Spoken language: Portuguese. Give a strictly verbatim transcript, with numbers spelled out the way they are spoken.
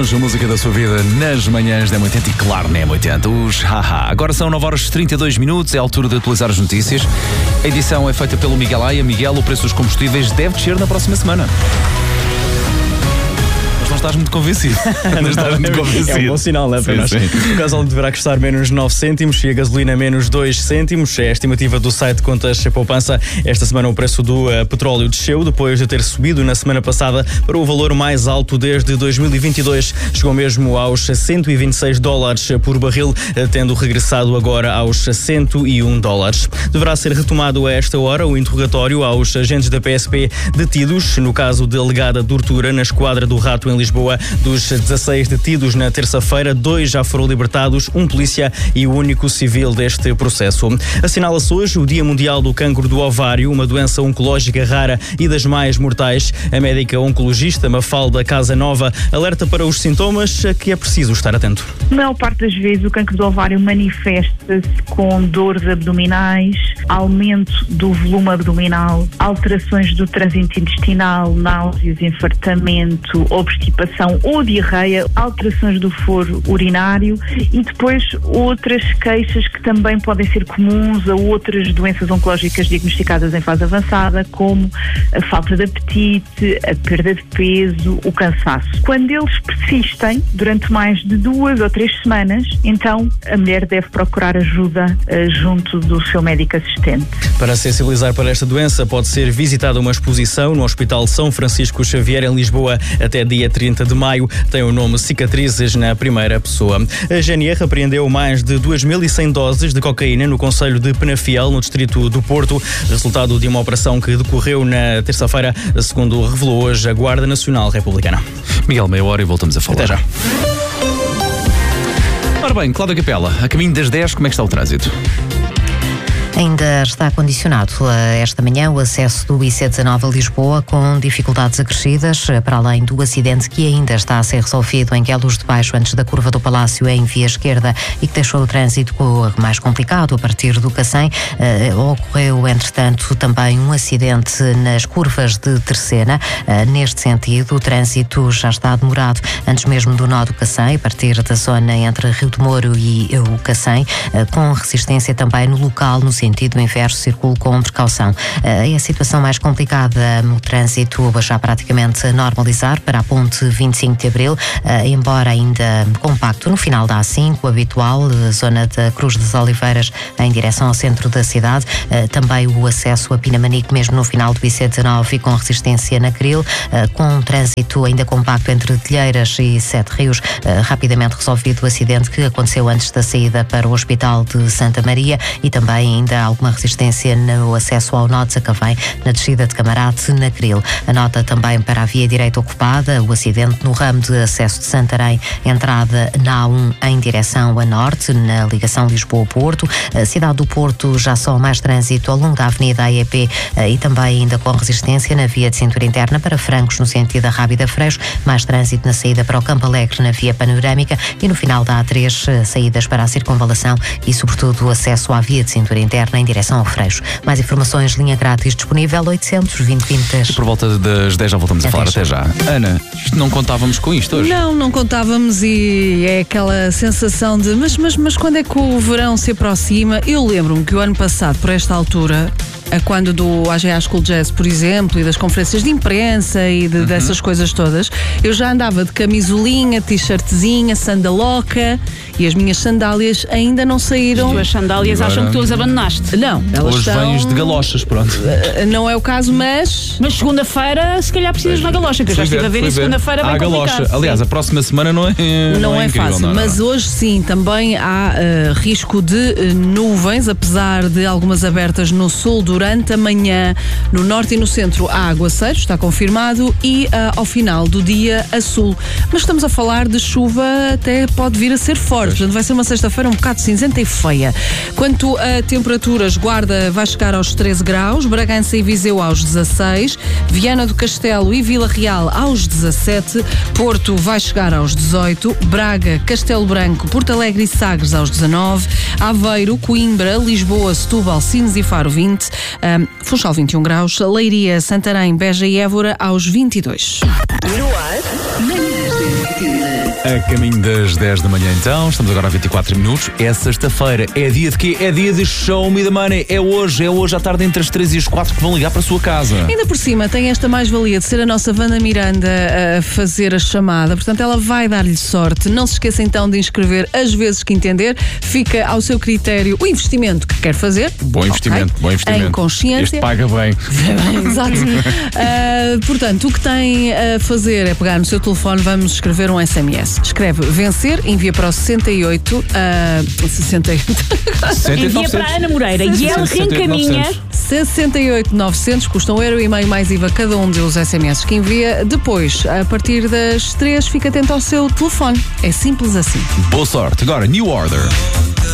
longe a música da sua vida nas manhãs da M oitenta e claro, na M oitenta. Os haha. Agora são nove horas e trinta e dois minutos, é a altura de atualizar as notícias. A edição é feita pelo Miguel Aia. Miguel, o preço dos combustíveis deve descer na próxima semana. Não estás muito convencido. Não estás muito convencido. É um bom sinal, não é para nós? O gasóleo deverá custar menos nove cêntimos e a gasolina menos dois cêntimos. É a estimativa do site Contas Poupança. Esta semana o preço do uh, petróleo desceu depois de ter subido na semana passada para o valor mais alto desde dois mil e vinte e dois. Chegou mesmo aos cento e vinte e seis dólares por barril, tendo regressado agora aos cento e um dólares. Deverá ser retomado a esta hora o interrogatório aos agentes da P S P detidos no caso de alegada tortura na esquadra do Rato em Lisboa. Dos dezasseis detidos na terça-feira, dois já foram libertados, um polícia e o único civil deste processo. Assinala-se hoje o Dia Mundial do Cancro do Ovário, uma doença oncológica rara e das mais mortais. A médica oncologista Mafalda Casanova alerta para os sintomas a que é preciso estar atento. Na maior parte das vezes o cancro do ovário manifesta-se com dores abdominais, aumento do volume abdominal, alterações do trânsito intestinal, náuseas, infartamento, obstipação ou diarreia, alterações do foro urinário e depois outras queixas que também podem ser comuns a outras doenças oncológicas diagnosticadas em fase avançada, como a falta de apetite, a perda de peso, o cansaço. Quando eles persistem durante mais de duas ou três semanas, então a mulher deve procurar ajuda uh, junto do seu médico assistente. Para sensibilizar para esta doença, pode ser visitada uma exposição no Hospital São Francisco Xavier, em Lisboa, até dia trinta de maio. Tem o nome Cicatrizes na primeira pessoa. A G N R apreendeu mais de duas mil e cem doses de cocaína no concelho de Penafiel, no distrito do Porto, resultado de uma operação que decorreu na terça-feira, segundo revelou hoje a Guarda Nacional Republicana. Miguel, meia hora e voltamos a falar. Até já. Ora bem, Cláudia Capela, a caminho das dez, como é que está o trânsito? Ainda está condicionado esta manhã o acesso do I C dezanove a Lisboa, com dificuldades acrescidas, para além do acidente que ainda está a ser resolvido em Queluz de Baixo, antes da curva do Palácio, em via esquerda, e que deixou o trânsito mais complicado a partir do Cacém. Uh, ocorreu, entretanto, também um acidente nas curvas de Terceira. Uh, neste sentido, o trânsito já está demorado antes mesmo do nó do Cacém, a partir da zona entre Rio de Moro e uh, o Cacém, uh, com resistência também no local, no sentido inverso, circulo com precaução. É a situação mais complicada no trânsito, já praticamente a normalizar para a ponte vinte e cinco de Abril, embora ainda compacto no final da A cinco, habitual, zona da Cruz das Oliveiras em direção ao centro da cidade. Também o acesso a Pinamanique, mesmo no final do I C dezanove, e com resistência na Cril, com um trânsito ainda compacto entre Telheiras e Sete Rios, rapidamente resolvido o acidente que aconteceu antes da saída para o Hospital de Santa Maria, e também ainda há alguma resistência no acesso ao nó de Sacavém, na descida de Camarate, na Cril. A nota também para a via direita ocupada, o acidente no ramo de acesso de Santarém, entrada na A um em direção a norte, na ligação Lisboa-Porto. A cidade do Porto já só mais trânsito ao longo da Avenida A E P, e também ainda com resistência na via de cintura interna para Francos, no sentido da Rábida Freixo, mais trânsito na saída para o Campo Alegre, na via panorâmica, e no final da A três, saídas para a circunvalação e, sobretudo, o acesso à via de cintura interna em direção ao Freixo. Mais informações, linha grátis disponível, oitocentos, vinte, vinte. Por volta das dez já voltamos a falar. Até já. Ana, não contávamos com isto hoje? Não, não contávamos, e é aquela sensação de mas, mas, mas quando é que o verão se aproxima? Eu lembro-me que o ano passado, por esta altura, a quando do A G A School Jazz, por exemplo, e das conferências de imprensa e de, uhum. dessas coisas todas, eu já andava de camisolinha, t-shirtzinha, sandaloca, e as minhas sandálias ainda não saíram. As tuas sandálias Agora... acham que tu as abandonaste? Não, elas Hoje estão... vens de galochas, pronto. Não é o caso, mas... Mas segunda-feira, se calhar precisas de uma galocha, que eu já estive a ver e segunda-feira bem complicado. Aliás, sim. A próxima semana não é Não, não é, é incrível, fácil, não, mas não. Hoje sim, também há uh, risco de uh, nuvens, apesar de algumas abertas no sul durante a manhã. No norte e no centro há aguaceiros, está confirmado, e uh, ao final do dia a sul. Mas estamos a falar de chuva, até pode vir a ser forte. Portanto, vai ser uma sexta-feira um bocado cinzenta e feia. Quanto a temperaturas, Guarda vai chegar aos treze graus, Bragança e Viseu aos dezasseis, Viana do Castelo e Vila Real aos dezassete, Porto vai chegar aos dezoito, Braga, Castelo Branco, Porto Alegre e Sagres aos dezanove, Aveiro, Coimbra, Lisboa, Setúbal, Sines e Faro vinte, um, Funchal vinte e um graus, Leiria, Santarém, Beja e Évora aos vinte e dois. No ar, manhãs A caminho das dez da manhã então, estamos agora a vinte e quatro minutos. É sexta-feira, é dia de quê? É dia de Show Me the Money. É hoje, é hoje à tarde entre as três e as quatro que vão ligar para a sua casa. Ainda por cima tem esta mais-valia de ser a nossa Wanda Miranda a fazer a chamada, portanto ela vai dar-lhe sorte. Não se esqueça então de inscrever as vezes que entender, fica ao seu critério o investimento que quer fazer. Bom investimento, okay. bom investimento. Em consciência. Este paga bem. Exato. Uh, portanto, o que tem a fazer é pegar no seu telefone, vamos escrever um S M S. Escreve vencer, envia para o sessenta e oito. Uh, sessenta e oito. Envia para a Ana Moreira e ela reencaminha. sessenta e oito novecentos, custa um euro e meio mais I V A cada um dos S M S que envia. Depois, a partir das três, fica atento ao seu telefone. É simples assim. Boa sorte. Agora, New Order.